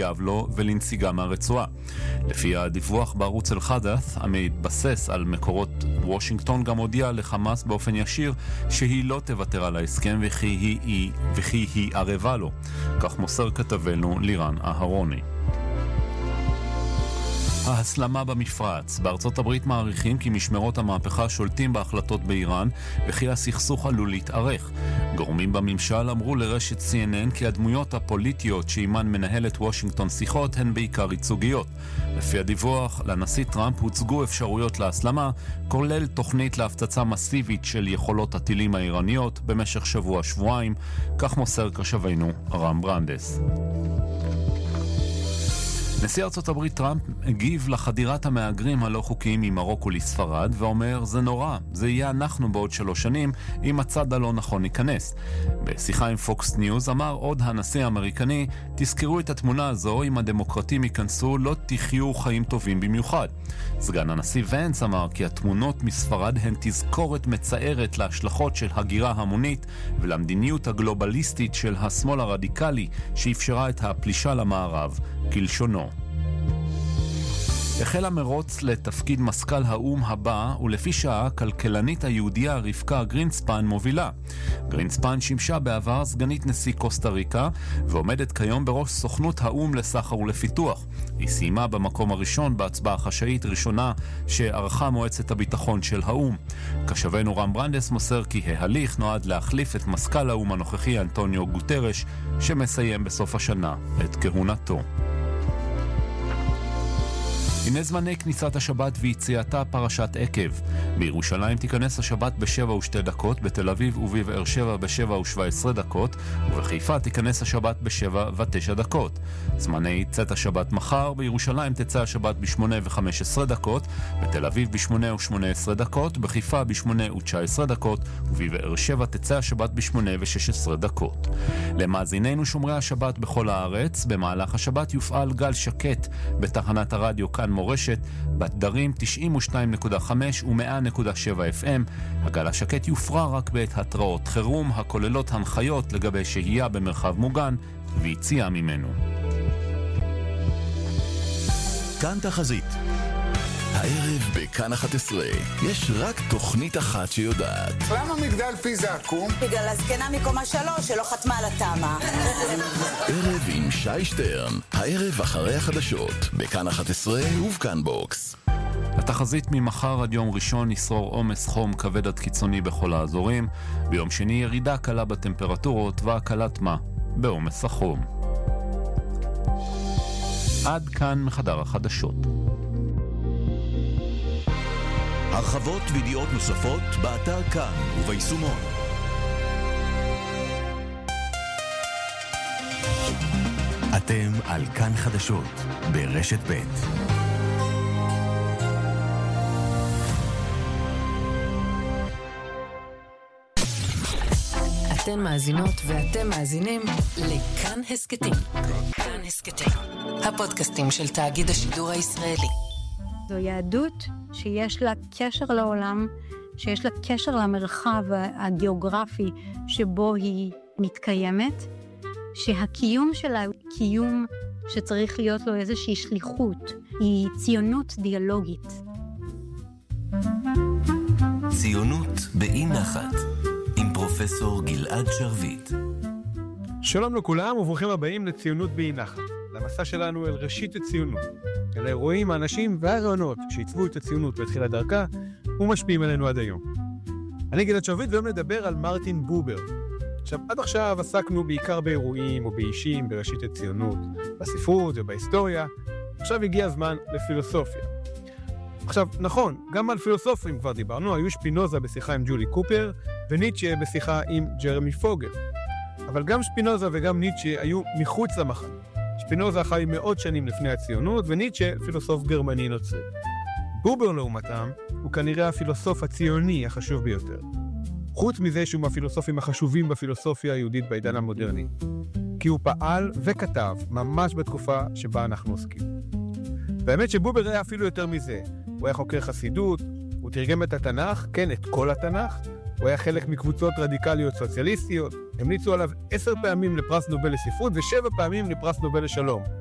דיאבלו ולנסיגה מהרצועה. לפי הדיווח בערוץ אל-חדת' המתבסס על מקורות וושינגטון, גם הודיעה לחמאס באופן ישיר שהיא לא תוותר על ההסכם וכי היא ערבה לו. כך מוסר כתבנו לירן אהרוני. ההסלמה במפרץ. בארצות הברית מעריכים כי משמרות המהפכה שולטים בהחלטות באיראן וכי הסכסוך עלול להתארך. גורמים בממשל אמרו לרשת CNN כי הדמויות הפוליטיות שעימן מנהלת וושינגטון שיחות הן בעיקר ייצוגיות. לפי הדיווח, לנשיא טראמפ הוצגו אפשרויות להסלמה, כולל תוכנית להפצצה מסיבית של יכולות הטילים האיראניות במשך שבוע-שבועיים, כך מוסר קשבנו רם ברנדס. נשיא ארצות הברית טראמפ הגיב לחדירת המהגרים הלא חוקיים ממרוקו לספרד ואומר, זה נורא, זה יהיה אנחנו בעוד 3 שנים אם הצד הלא נכון ייכנס. בשיחה עם פוקס ניוז אמר עוד הנשיא האמריקני, תזכרו את התמונה הזו, אם הדמוקרטים ייכנסו לא תחיו חיים טובים במיוחד. סגן הנשיא ונס אמר כי התמונות מספרד הן תזכורת מצערת להשלכות של הגירה המונית ולמדיניות הגלובליסטית של השמאל הרדיקלי שאפשרה את הפלישה למערב, כלשונו. החל המרוץ לתפקיד מזכ"ל האום הבא, ולפי שעה כלכלנית היהודיה רבקה גרינספן מובילה. גרינספן שימשה בעבר סגנית נשיא קוסטה ריקה, ועומדת כיום בראש סוכנות האום לסחר ולפיתוח. היא סיימה במקום הראשון בהצבעה חשאית ראשונה שערכה מועצת הביטחון של האום. קשבנו רם ברנדס מוסר כי ההליך נועד להחליף את מזכ"ל האום הנוכחי אנטוניו גוטרש, שמסיים בסוף השנה את כהונתו. הנה זמני כניסת השבת ויציאתה פרשת עקב. בירושלים תיכנס השבת ב7:02, בתל אביב ובבאר שבע ב7:17, ובחיפה תיכנס השבת ב7:09. זמני צאת השבת מחר, בירושלים תצא השבת ב8:15, בתל אביב ב8:18, בחיפה ב8:19, ובבאר שבע תצא השבת ב8:16. למאזיננו שומרי השבת בכל הארץ, במהלך השבת יופעל גל שקט בתחנת הרדיו כאן מורשת, בתדרים 92.5 ו100.7 FM. הגל השקט יופרע רק בעת התראות חירום הכוללות הנחיות לגבי שהייה במרחב מוגן ויציאה ממנו. כאן תחזית. הערב בכאן 11 יש רק תוכנית אחת שיודעת. למה מגדל פיזה עקום? בגלל הזקנה מקומה 3 שלא חתמה על התאמה. ערב עם שי שטרן. הערב אחרי החדשות בכאן 11 ובכאן בוקס. התחזית ממחר עד יום ראשון ישרור עומס חום כבד עד קיצוני בכל האזורים. ביום שני ירידה קלה בטמפרטורות והקלת מה בעומס החום. עד כאן מחדר החדשות. הרחבות וידיעות נוספות באתר כאן וביישומון. אתם על כאן חדשות ברשת ב'. אתן מאזינות ואתם מאזינים לכאן הסקטים. כאן הסקטים, הפודקאסטים של תאגיד השידור הישראלי. זו יהדות שיש לה קשר לעולם, שיש לה קשר למרחב הגיאוגרפי שבו היא מתקיימת, שהקיום שלה הוא קיום שצריך להיות לו איזושהי שליחות, היא ציונות דיאלוגית. ציונות באי נחת, עם פרופסור גלעד שרביט. שלום לכולם וברוכים הבאים לציונות באי נחת, למסע שלנו אל ראשית הציונות, אל האירועים, האנשים והרעיונות שעיצבו את הציונות והתחילה דרכה ומשפיעים עלינו עד היום. אני גלעד שרביט והיום נדבר על מרטין בובר. עכשיו, עד עכשיו עסקנו בעיקר באירועים או באישים בראשית הציונות, בספרות ובהיסטוריה. עכשיו הגיע הזמן לפילוסופיה. עכשיו, נכון, גם על פילוסופים כבר דיברנו, היו שפינוזה בשיחה עם ג'ולי קופר וניטשה בשיחה עם ג'רמי פוגל. אבל גם שפינוזה וגם ניטשה היו מחוץ למחנה. שפינוזה חי מאות שנים לפני הציונות, וניטשה פילוסוף גרמני נוצרי. בובר לעומתם הוא כנראה הפילוסוף הציוני החשוב ביותר. חוץ מזה שהוא מהפילוסופים החשובים בפילוסופיה היהודית בעידן המודרני. כי הוא פעל וכתב ממש בתקופה שבה אנחנו עוסקים. והאמת שבובר היה אפילו יותר מזה. הוא היה חוקר חסידות, הוא תרגם את התנ"ך, כן, את כל התנ"ך, הוא היה חלק מקבוצות רדיקליות סוציאליסטיות, המליצו עליו 10 פעמים לפרס נובל לספרות ו7 פעמים לפרס נובל לשלום.